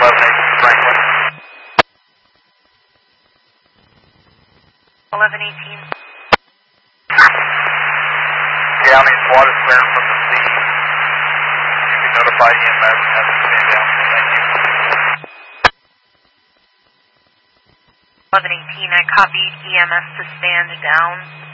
Franklin. 1118. County SWAT is cleared from the scene. You can notify EMS and have them stand down. Thank you. 1118, I copied EMS to stand down.